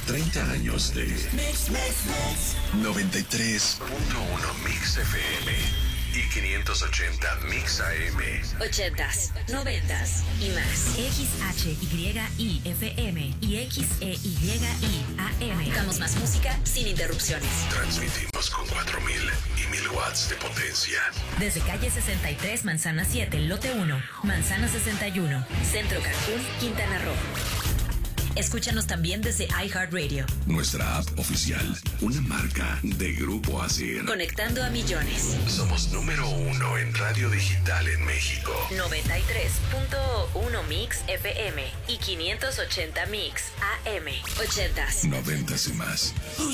30 años de Mix. 93.1 Mix FM y 580 Mix AM. 80s, 90s y más. XHYI FM y XEYI AM. Damos más música sin interrupciones. Transmitimos con 4,000 y 1,000 watts de potencia. Desde calle 63, Manzana 7, lote 1, Manzana 61, Centro Cancún, Quintana Roo. Escúchanos también desde iHeartRadio. Nuestra app oficial, una marca de Grupo ASIR. Conectando a millones. Somos número 1 en radio digital en México. 93.1 Mix FM y 580 Mix AM. 80s. 90s y más. Who's